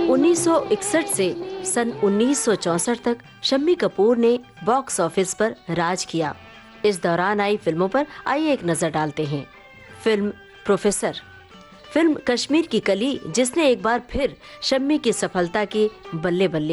1961 से सन 1964 तक शम्मी कपूर ने बॉक्स ऑफिस पर राज किया। इस दौरान आई फिल्मों पर आइए एक नजर डालते हैं। फिल्म प्रोफेसर, फिल्म कश्मीर की कली जिसने एक बार फिर शम्मी की सफलता की बल्ले बल्ले